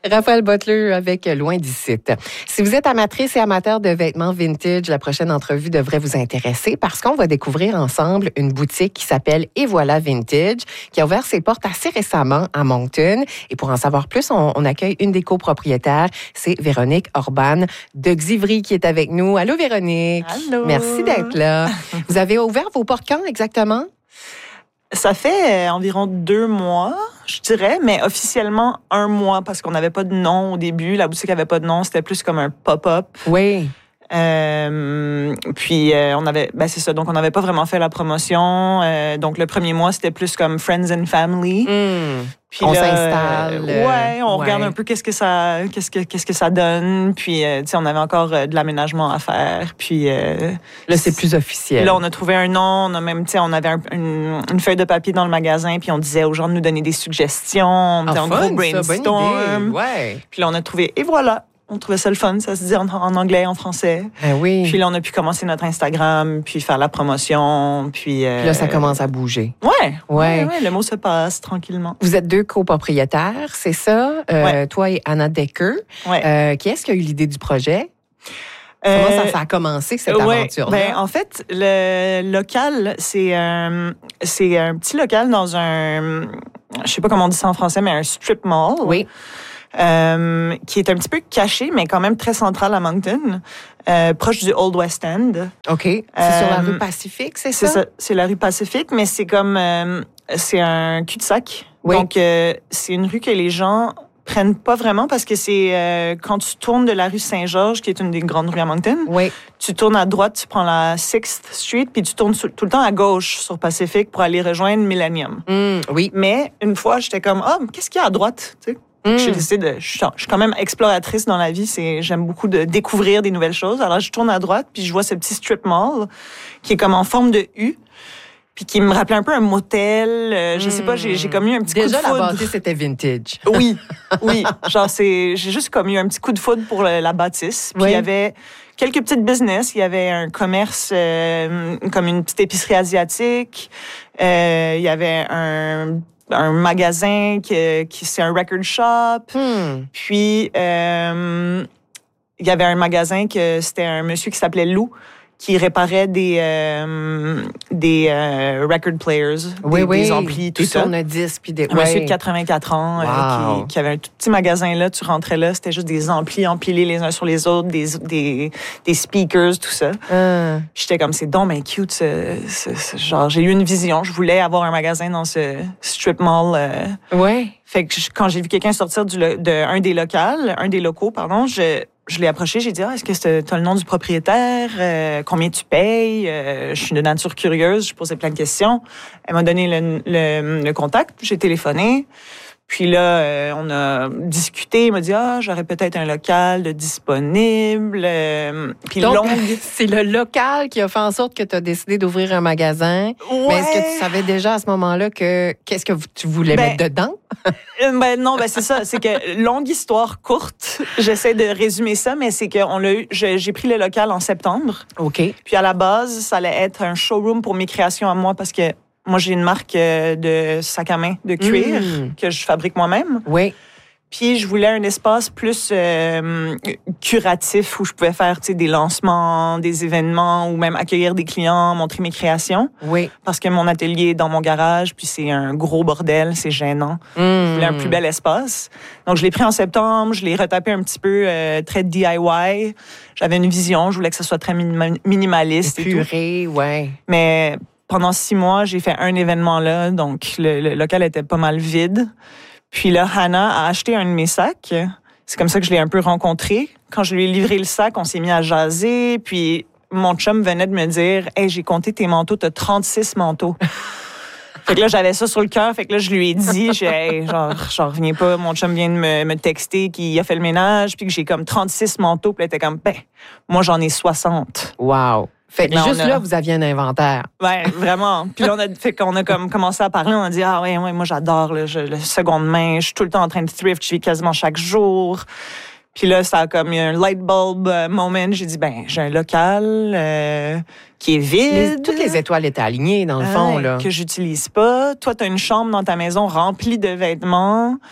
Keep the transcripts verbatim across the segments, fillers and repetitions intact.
Raphaël Butler avec Loin d'ici. Si vous êtes amatrice et amateur de vêtements vintage, la prochaine entrevue devrait vous intéresser parce qu'on va découvrir ensemble une boutique qui s'appelle Et voilà Vintage, qui a ouvert ses portes assez récemment à Moncton. Et pour en savoir plus, on, on accueille une des copropriétaires, c'est Véronique Orban de Xivry qui est avec nous. Allô Véronique. Allô. Merci d'être là. Vous avez ouvert vos portes quand exactement? Ça fait environ deux mois, je dirais, mais officiellement un mois parce qu'on n'avait pas de nom au début. La boutique n'avait pas de nom, c'était plus comme un pop-up. Oui. Euh, puis euh, on avait, ben c'est ça, donc on n'avait pas vraiment fait la promotion. Euh, donc le premier mois c'était plus comme friends and family. Mmh. Puis on là, s'installe. Euh, ouais, on ouais. regarde un peu qu'est-ce que ça, qu'est-ce que qu'est-ce que ça donne. Puis euh, tu sais, on avait encore euh, de l'aménagement à faire. Puis euh, là c'est plus officiel. Là on a trouvé un nom, on a même, tu sais, on avait un, une, une feuille de papier dans le magasin, puis on disait aux gens de nous donner des suggestions. On faisait ah, un fun, gros brainstorm. Ça, bonne idée. Ouais. Puis là on a trouvé et voilà. On trouvait ça le fun, ça se dit en, en anglais, en français. Ben oui. Puis là, on a pu commencer notre Instagram, puis faire la promotion, puis... Euh... Puis là, ça commence à bouger. Ouais, ouais. ouais, ouais, le mot se passe tranquillement. Vous êtes deux copropriétaires, c'est ça? Euh, ouais. Toi et Anna Decker. Ouais. Euh, qui est-ce qui a eu l'idée du projet? Euh... Comment ça, ça a commencé, cette ouais, aventure-là? Ben, en fait, le local, c'est un, c'est un petit local dans un... Je sais pas comment on dit ça en français, mais un strip mall. Oui. Euh, qui est un petit peu caché, mais quand même très central à Moncton, euh, proche du Old West End. OK. C'est euh, sur la rue Pacifique, c'est ça? C'est ça, c'est la rue Pacifique, mais c'est comme... Euh, c'est un cul-de-sac. Oui. Donc, euh, c'est une rue que les gens prennent pas vraiment parce que c'est euh, quand tu tournes de la rue Saint-Georges, qui est une des grandes rues à Moncton, oui. tu tournes à droite, tu prends la sixth Street, puis tu tournes tout le temps à gauche sur Pacifique pour aller rejoindre Millennium. Mm, oui. Mais une fois, j'étais comme, ah, oh, qu'est-ce qu'il y a à droite? Tu sais? Mm. J'ai décidé de, je suis, je suis quand même exploratrice dans la vie. C'est, j'aime beaucoup de découvrir des nouvelles choses. Alors, je tourne à droite, puis je vois ce petit strip mall qui est comme en forme de U, puis qui me rappelait un peu un motel. Euh, je mm. sais pas, j'ai, j'ai comme eu un petit Déjà, coup de foudre. Déjà, la bâtisse, c'était vintage. Oui, oui. Genre, c'est, j'ai juste comme eu un petit coup de foudre pour le, la bâtisse. Puis, oui. Il y avait quelques petites business. Il y avait un commerce, euh, comme une petite épicerie asiatique. Euh, il y avait un... un magasin qui, qui c'est un record shop. Hmm. Puis, euh, il y avait un magasin que c'était un monsieur qui s'appelait Lou, qui réparait des euh, des euh, record players, oui, des, oui. des amplis, tout des ça. Des tourne-disques. Puis des... Un ouais. monsieur de quatre-vingt-quatre ans wow. euh, qui, qui avait un tout petit magasin là. Tu rentrais là, c'était juste des amplis empilés les uns sur les autres, des des, des speakers, tout ça. Uh. J'étais comme, c'est donc ben cute. Ce, ce, ce, genre, j'ai eu une vision. Je voulais avoir un magasin dans ce strip mall. Euh, ouais. Fait que je, quand j'ai vu quelqu'un sortir du de un des locaux, un des locaux, pardon, je Je l'ai approché, j'ai dit, ah, est-ce que tu as le nom du propriétaire? Euh, combien tu payes? Euh, je suis de nature curieuse, je posais plein de questions. Elle m'a donné le, le, le contact, j'ai téléphoné. Puis là, euh, on a discuté. Il m'a dit, ah, j'aurais peut-être un local de disponible. Euh, puis donc, longue... c'est le local qui a fait en sorte que tu as décidé d'ouvrir un magasin. Ouais. Mais est-ce que tu savais déjà à ce moment-là que qu'est-ce que tu voulais ben, mettre dedans? ben non, ben c'est ça. C'est que, longue histoire courte, j'essaie de résumer ça, mais c'est que on l'a eu, je, j'ai pris le local en septembre. OK. Puis à la base, ça allait être un showroom pour mes créations à moi parce que moi, j'ai une marque de sac à main de cuir mmh. que je fabrique moi-même. Oui. Puis, je voulais un espace plus euh, curatif où je pouvais faire, tu sais, des lancements, des événements ou même accueillir des clients, montrer mes créations. Oui. Parce que mon atelier est dans mon garage, puis c'est un gros bordel, c'est gênant. Mmh. Je voulais un plus bel espace. Donc, je l'ai pris en septembre, je l'ai retapé un petit peu euh, très D I Y. J'avais une vision, je voulais que ce soit très minima- minimaliste et, et tout. Puré, ouais. Mais pendant six mois, j'ai fait un événement là, donc le, le local était pas mal vide. Puis là, Hannah a acheté un de mes sacs. C'est comme ça que je l'ai un peu rencontré. Quand je lui ai livré le sac, on s'est mis à jaser. Puis mon chum venait de me dire « Hey, j'ai compté tes manteaux, t'as trente-six manteaux. » Fait que là, j'avais ça sur le cœur. Fait que là, je lui ai dit, j'ai, hey, genre, j'en reviens pas. Mon chum vient de me, me texter qu'il a fait le ménage, puis que j'ai comme trente-six manteaux. Puis là, elle était comme, ben, moi, j'en ai soixante. Wow. Fait que juste a... là, vous aviez un inventaire. Ouais, vraiment. Puis là, on a fait qu'on a comme commencé à parler. On a dit, ah ouais, ouais, moi, j'adore là, je, le seconde main. Je suis tout le temps en train de thrift. Je vis quasiment chaque jour. Puis là, ça a comme eu un light bulb moment. J'ai dit, ben, j'ai un local euh, qui est vide. Les, toutes les étoiles étaient alignées, dans le fond, euh, là. Que j'utilise pas. Toi, t'as une chambre dans ta maison remplie de vêtements.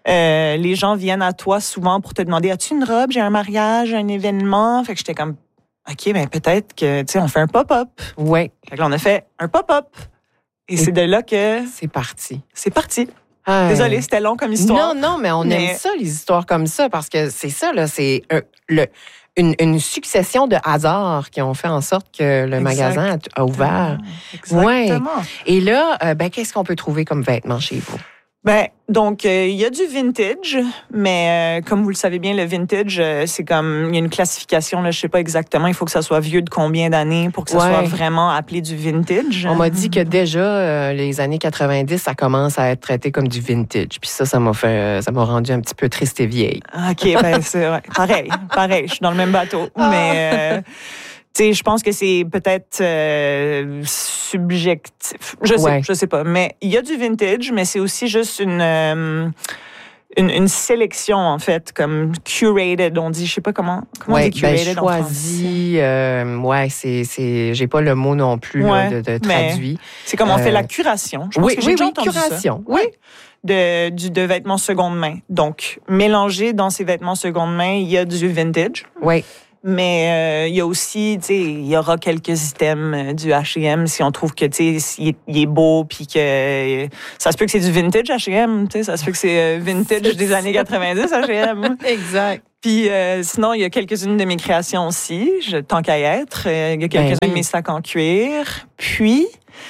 Euh, les gens viennent à toi souvent pour te demander, as-tu une robe? J'ai un mariage, un événement. Fait que j'étais comme, OK, ben peut-être que, tu sais, on fait un pop-up. Oui. Fait que là, on a fait un pop-up. Et, Et c'est de là que... C'est parti. C'est parti. Hey. Désolée, c'était long comme histoire. Non, non, mais on mais... aime ça, les histoires comme ça, parce que c'est ça, là, c'est un, le... Une, une succession de hasards qui ont fait en sorte que le exact. magasin a, a ouvert. Exactement. Ouais. Et là, euh, ben, qu'est-ce qu'on peut trouver comme vêtements chez vous? Ben, donc, il euh, y a du vintage, mais euh, comme vous le savez bien, le vintage, euh, c'est comme, il y a une classification, là, je sais pas exactement, il faut que ça soit vieux de combien d'années pour que ça ouais. soit vraiment appelé du vintage. On m'a dit que déjà, euh, les années quatre-vingt-dix, ça commence à être traité comme du vintage. Puis ça, ça m'a fait, ça m'a rendu un petit peu triste et vieille. OK, ben, c'est vrai. Pareil, pareil, je suis dans le même bateau. Ah. Mais, euh, tu sais, je pense que c'est peut-être euh, subjectif. Je sais, ouais. je sais pas. Mais il y a du vintage, mais c'est aussi juste une, euh, une, une sélection, en fait, comme curated. On dit, je sais pas comment, comment ouais, on dit curated ben, choisi, en euh, ouais, c'est, c'est, j'ai pas le mot non plus ouais, là, de, de traduit. C'est comme on euh, fait la curation. Je pense oui, que j'ai oui, déjà oui, entendu curation. Ça. Oui. De, du, de vêtements seconde main. Donc, mélangé dans ces vêtements seconde main, il y a du vintage. Oui. Mais il euh, y a aussi, tu sais, il y aura quelques items du H et M si on trouve que, tu sais, il, il est beau, puis que euh, ça se peut que c'est du vintage H et M, tu sais, ça se peut que c'est euh, vintage des années quatre-vingt-dix H et M. Exact. Puis euh, sinon, il y a quelques-unes de mes créations aussi, je, tant qu'à y être. Il y a quelques-uns ben oui. de mes sacs en cuir. Puis,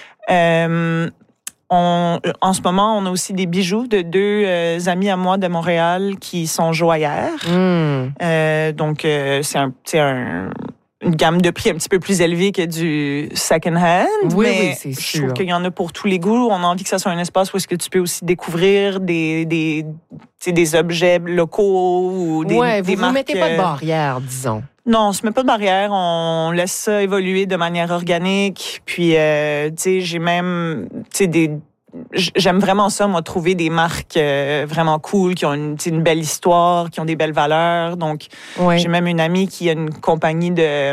euh, On, en ce moment, on a aussi des bijoux de deux euh, amis à moi de Montréal qui sont joaillères. Mm. Euh, donc, euh, c'est, un, c'est un, une gamme de prix un petit peu plus élevée que du second-hand. Oui, mais oui, c'est je sûr. trouve qu'il y en a pour tous les goûts. On a envie que ça soit un espace où est-ce que tu peux aussi découvrir des, des, des objets locaux ou des, ouais, des vous marques. Vous ne mettez pas de barrière, disons. Non, on se met pas de barrière, on laisse ça évoluer de manière organique. Puis, euh, tu sais, j'ai même, tu sais, des, j'aime vraiment ça, moi, trouver des marques euh, vraiment cool, qui ont une, une belle histoire, qui ont des belles valeurs. Donc, oui. j'ai même une amie qui a une compagnie de,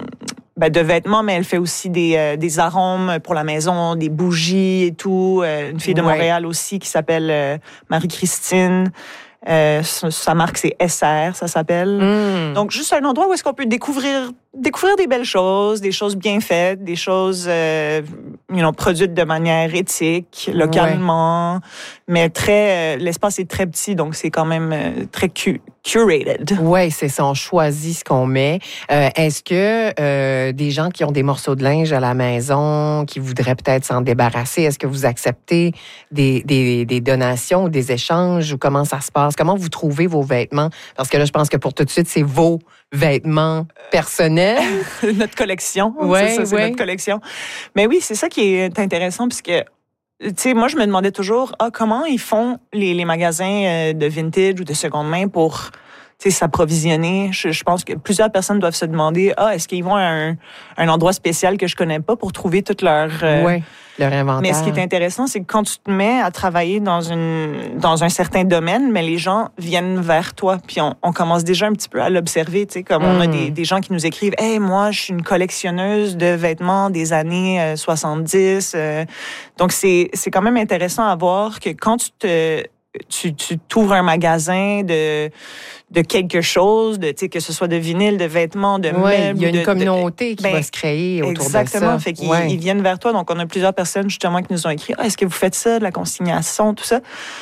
ben, de vêtements, mais elle fait aussi des, euh, des arômes pour la maison, des bougies et tout. Euh, une fille de Montréal oui. aussi qui s'appelle euh, Marie-Christine. Euh, sa marque, c'est S R, ça s'appelle. Mm. Donc, juste un endroit où est-ce qu'on peut découvrir, découvrir des belles choses, des choses bien faites, des choses euh, you know, produites de manière éthique, localement. Ouais. Mais très, euh, l'espace est très petit, donc c'est quand même euh, très cu- curated. Oui, c'est ça. On choisit ce qu'on met. Euh, est-ce que euh, des gens qui ont des morceaux de linge à la maison, qui voudraient peut-être s'en débarrasser, est-ce que vous acceptez des, des, des donations ou des échanges ou comment ça se passe? Comment vous trouvez vos vêtements? Parce que là, je pense que pour tout de suite, c'est vos vêtements personnels. Notre collection. Ouais, c'est ça, c'est ouais. notre collection. Mais oui, c'est ça qui est intéressant puisque, tu sais, moi, je me demandais toujours, ah, comment ils font les, les magasins de vintage ou de seconde main pour, tu sais, s'approvisionner. Je, je pense que plusieurs personnes doivent se demander, ah, est-ce qu'ils vont à un, un endroit spécial que je connais pas pour trouver toute leur... Euh... Oui, leur inventaire. Mais ce qui est intéressant, c'est que quand tu te mets à travailler dans une dans un certain domaine, mais les gens viennent vers toi, puis on, on commence déjà un petit peu à l'observer, tu sais, comme mm. on a des, des gens qui nous écrivent, hey, moi, je suis une collectionneuse de vêtements des années euh, soixante-dix. Euh. Donc c'est c'est quand même intéressant à voir que quand tu te tu tu t'ouvres un magasin de de quelque chose, de tu sais que ce soit de vinyle, de vêtements, de ouais, meubles, il y a une de, communauté de, qui ben, va se créer autour exactement, de ça. Exactement, fait qu'ils ouais. ils viennent vers toi. Donc on a plusieurs personnes justement qui nous ont écrit, ah, est-ce que vous faites ça, de la consignation, tout ça.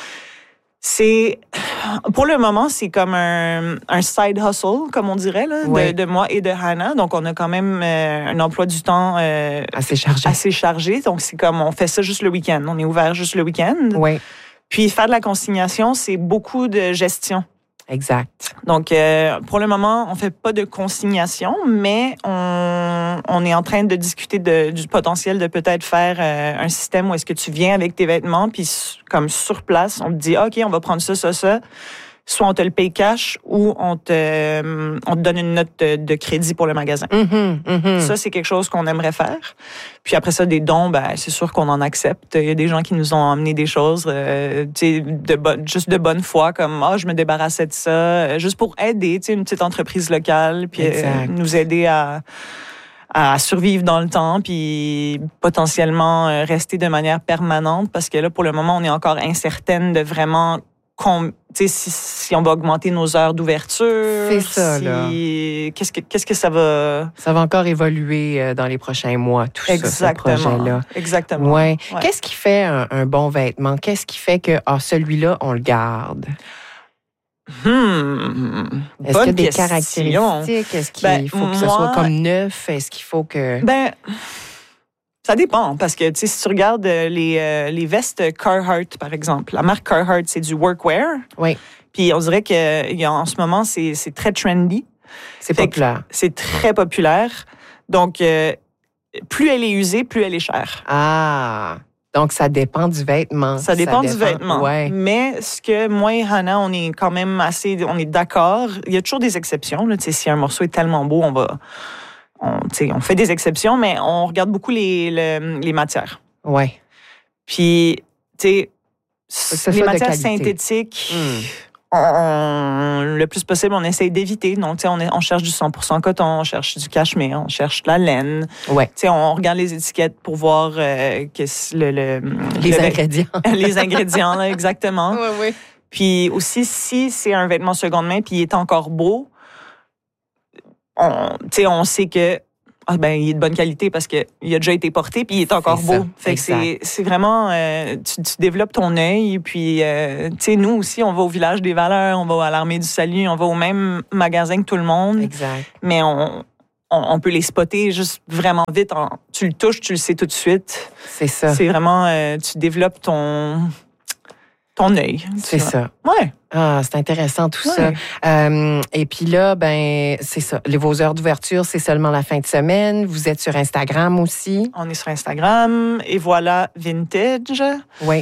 C'est pour le moment, c'est comme un, un side hustle, comme on dirait là, ouais. de, de moi et de Hannah. Donc on a quand même euh, un emploi du temps euh, assez chargé. Assez chargé. Donc c'est comme on fait ça juste le week-end. On est ouvert juste le week-end. Oui. Puis faire de la consignation, c'est beaucoup de gestion. Exact. Donc, euh, pour le moment, on fait pas de consignation, mais on, on est en train de discuter de, du potentiel de peut-être faire euh, un système où est-ce que tu viens avec tes vêtements, puis comme sur place, on te dit, OK, on va prendre ça, ça, ça. Soit on te le paye cash ou on te, euh, on te donne une note de, de crédit pour le magasin. Mm-hmm, mm-hmm. Ça, c'est quelque chose qu'on aimerait faire. Puis après ça, des dons, ben, c'est sûr qu'on en accepte. Il y a des gens qui nous ont amené des choses euh, de bo- juste de bonne foi, comme ah, oh, je me débarrassais de ça, euh, juste pour aider une petite entreprise locale, puis euh, nous aider à, à survivre dans le temps, puis potentiellement rester de manière permanente, parce que là, pour le moment, on est encore incertaine de vraiment com- tu sais, si, si on va augmenter nos heures d'ouverture. C'est ça, si, là. Qu'est-ce que, qu'est-ce que ça va... Ça va encore évoluer dans les prochains mois, tout Exactement. ça, ce projet-là. Exactement. Ouais. Ouais. Qu'est-ce qui fait un, un bon vêtement? Qu'est-ce qui fait que ah, celui-là, on le garde? Hmm. Est-ce Bonne qu'il y a des question. caractéristiques? Est-ce qu'il Ben, faut que moi, ce soit comme neuf? Est-ce qu'il faut que... Ben, ça dépend, parce que, tu sais, si tu regardes les, euh, les vestes Carhartt, par exemple, la marque Carhartt, c'est du workwear. Oui. Puis on dirait qu'en ce moment, c'est, c'est très trendy. C'est Fait populaire. C'est très populaire. Donc, euh, plus elle est usée, plus elle est chère. Ah! Donc, ça dépend du vêtement. Ça dépend, ça dépend du vêtement. Ouais. Mais ce que moi et Hannah, on est quand même assez... On est d'accord. Il y a toujours des exceptions. Là. Si un morceau est tellement beau, on va... On, on fait des exceptions, mais on regarde beaucoup les, les, les matières. Oui. Puis, tu sais, les matières synthétiques... Mm. On, le plus possible, on essaye d'éviter. Donc, tu sais, on, on cherche du cent pour cent coton, on cherche du cachemire, on cherche de la laine. Ouais. Tu sais, on regarde les étiquettes pour voir euh, que le, le, les le, ingrédients. les ingrédients, là, exactement. Oui, oui. Puis aussi, si c'est un vêtement seconde main puis il est encore beau, on, tu sais, on sait que ah ben, il est de bonne qualité parce qu'il a déjà été porté puis il est encore c'est beau. Ça, fait que c'est, c'est vraiment... Euh, tu, tu développes ton œil. Puis, euh, tu sais, nous aussi, on va au Village des Valeurs, on va à l'Armée du Salut, on va au même magasin que tout le monde. Exact. Mais on, on, on peut les spotter juste vraiment vite. En, tu le touches, tu le sais tout de suite. C'est ça. C'est vraiment... Euh, tu développes ton... ton œil. C'est ça. Ouais. Ah, c'est intéressant tout ouais. ça. Euh, et puis là, ben, c'est ça. Les, vos heures d'ouverture, c'est seulement la fin de semaine. Vous êtes sur Instagram aussi. On est sur Instagram. Et voilà, Vintage. Oui.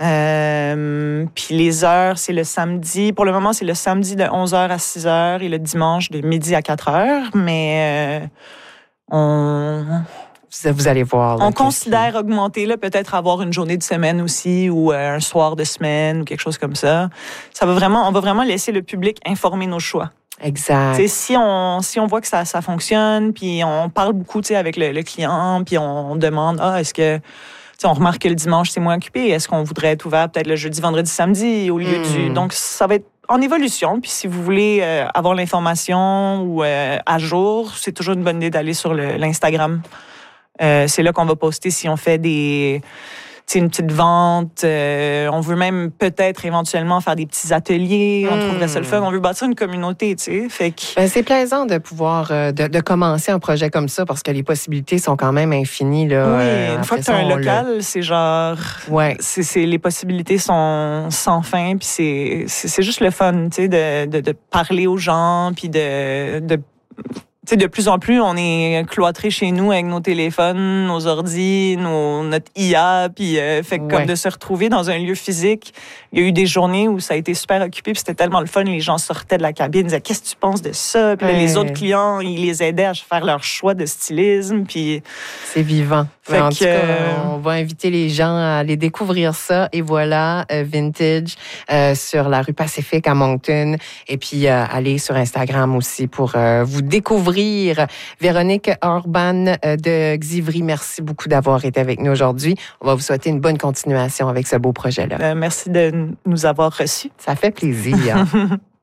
Euh, puis les heures, c'est le samedi. Pour le moment, c'est le samedi de onze heures à six heures et le dimanche de midi à quatre heures. Mais euh, on... Vous allez voir. Là, on considère qui... augmenter, là, peut-être avoir une journée de semaine aussi ou euh, un soir de semaine ou quelque chose comme ça. Ça va vraiment, on va vraiment laisser le public informer nos choix. Exact. T'sais, si on si on voit que ça ça fonctionne, puis on parle beaucoup, tu sais, avec le, le client, puis on, on demande ah est-ce que on remarque que le dimanche c'est moins occupé, est-ce qu'on voudrait être ouvert peut-être le jeudi, vendredi, samedi au lieu mm. du donc ça va être en évolution. Puis si vous voulez euh, avoir l'information ou euh, à jour, c'est toujours une bonne idée d'aller sur le, l'Instagram. Euh, c'est là qu'on va poster si on fait des, une petite vente. Euh, on veut même peut-être éventuellement faire des petits ateliers. On mmh. trouverait ça le fun. On veut bâtir une communauté, tu sais. Fait que... ben, c'est plaisant de pouvoir euh, de, de commencer un projet comme ça parce que les possibilités sont quand même infinies. Là, oui, euh, une fois que tu as un local, le... c'est genre... Ouais. C'est, c'est, les possibilités sont sans fin. Puis c'est, c'est, c'est juste le fun, tu sais, de, de, de parler aux gens puis de... de T'sais, de plus en plus, on est cloîtrés chez nous avec nos téléphones, nos ordis, nos, notre I A, puis euh, fait que ouais. comme de se retrouver dans un lieu physique. Il y a eu des journées où ça a été super occupé, puis c'était tellement le fun. Les gens sortaient de la cabine, disaient « Qu'est-ce que tu penses de ça? » Puis ouais. les autres clients, ils les aidaient à faire leur choix de stylisme, puis... C'est vivant. Fait en que, tout cas, on va inviter les gens à aller découvrir ça. Et voilà, euh, Vintage euh, sur la rue Pacifique à Moncton. Et puis, euh, aller sur Instagram aussi pour euh, vous découvrir. Véronique Orban euh, de Xivry, merci beaucoup d'avoir été avec nous aujourd'hui. On va vous souhaiter une bonne continuation avec ce beau projet-là. Euh, merci de nous avoir reçus. Ça fait plaisir.